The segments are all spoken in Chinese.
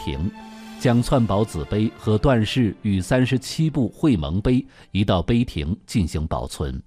亭，将寸宝子碑和段氏与37部会盟碑移到碑亭进行保存。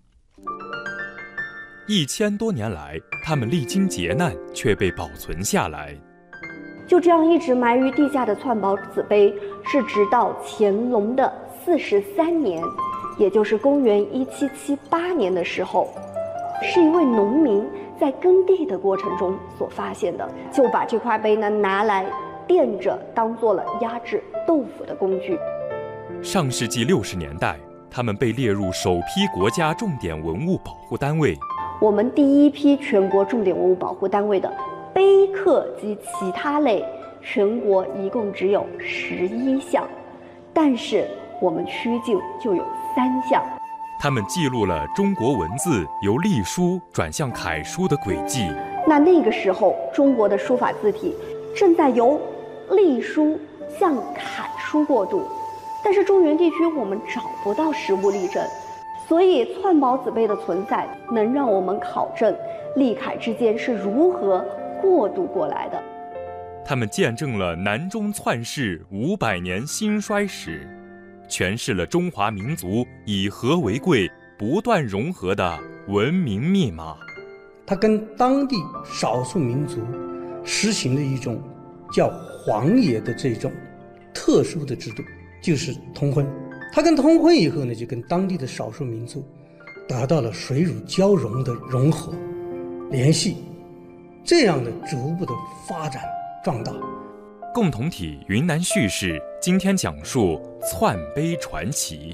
1000多年来，他们历经劫难却被保存下来。 就这样一直埋于地下的寸宝子碑，是直到乾隆的43年，也就是公元1778年的时候，是一位农民在耕地的过程中所发现的，就把这块碑呢拿来垫着，当做了压制豆腐的工具。 上世纪60年代，他们被列入首批国家重点文物保护单位。 我们第一批全国重点文物保护单位的碑刻及其他类，全国一共只有11项，但是我们曲靖就有3项。 他们记录了中国文字由隶书转向楷书的轨迹。 那个时候，中国的书法字体正在由隶书向楷书过渡，但是中原地区我们找不到实物例证，所以寸宝子碑的存在能让我们考证隶楷之间是如何过渡过来的。 他们见证了南中篡世500年兴衰史，诠释了中华民族以和为贵、不断融合的文明密码。 它跟当地少数民族实行的一种叫皇爷的这种特殊的制度，就是通婚。它跟通婚以后呢，就跟当地的少数民族达到了水乳交融的融合联系，这样的逐步的发展壮大。 共同体云南叙事今天讲述篡碑传奇。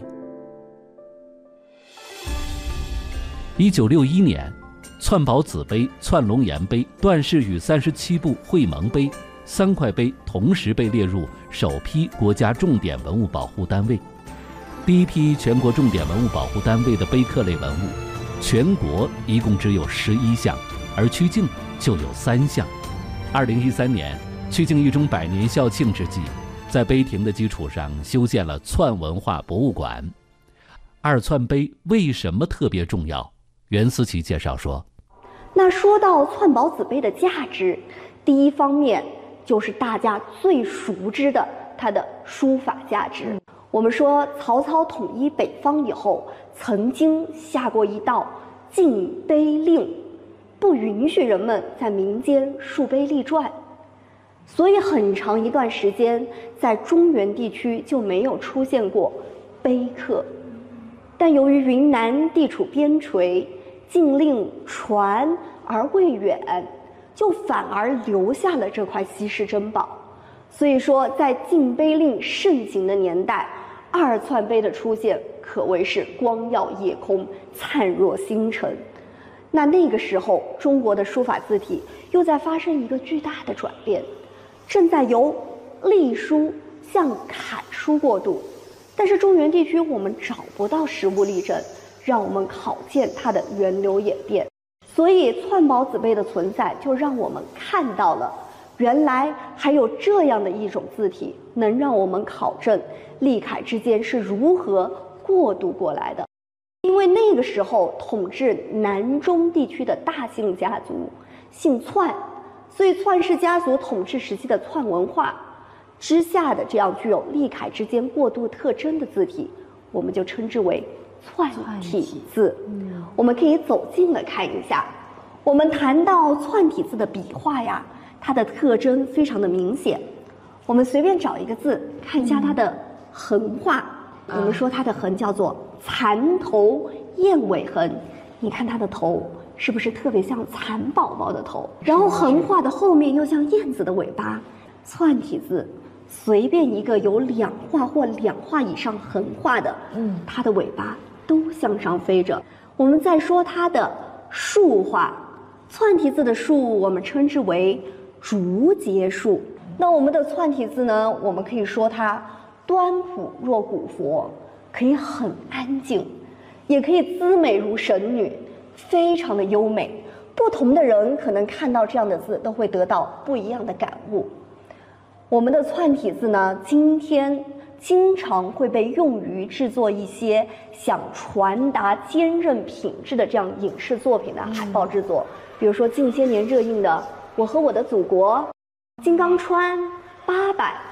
1961年，寸宝子碑、窜龙岩碑、段氏与37部会盟碑3块碑同时被列入首批国家重点文物保护单位。第一批全国重点文物保护单位的碑刻类文物，全国一共只有11项，而曲靖就有3项。2013年，曲靖一中100年校庆之际，在碑亭的基础上修建了窜文化博物馆。二窜碑为什么特别重要？袁思琪介绍说， 那说到寸宝子碑的价值，第一方面就是大家最熟知的它的书法价值。我们说曹操统一北方以后，曾经下过一道禁碑令，不允许人们在民间树碑立传，所以很长一段时间在中原地区就没有出现过碑刻。但由于云南地处边陲，禁令传而未远，就反而留下了这块稀世珍宝。所以说在禁碑令盛行的年代，二窜碑的出现可谓是光耀夜空，灿若星辰。那个时候，中国的书法字体又在发生一个巨大的转变，正在由隶书向楷书过渡，但是中原地区我们找不到实物例证，让我们考见它的源流演变。所以寸宝子碑的存在，就让我们看到了原来还有这样的一种字体，能让我们考证隶楷之间是如何过渡过来的。因为那个时候统治南中地区的大姓家族姓篡，所以篡氏家族统治时期的篡文化之下的这样具有隶楷之间过渡特征的字体，我们就称之为篡体字。我们可以走近了看一下。我们谈到篡体字的笔画呀，它的特征非常的明显。我们随便找一个字看一下它的横画，我们说它的横叫做蚕头燕尾横，你看它的头是不是特别像蚕宝宝的头？然后横画的后面又像燕子的尾巴。篡体字随便一个有2画或2画以上横画的，它的尾巴都向上飞着。我们再说它的竖画，篡体字的竖我们称之为竹节竖。那我们的篡体字呢，我们可以说它端朴若古佛，可以很安静，也可以姿美如神女，非常的优美。不同的人可能看到这样的字都会得到不一样的感悟。我们的篡体字呢，今天经常会被用于制作一些想传达坚韧品质的这样影视作品的海报制作，比如说近些年热映的《我和我的祖国》、《金刚川》、《八佰》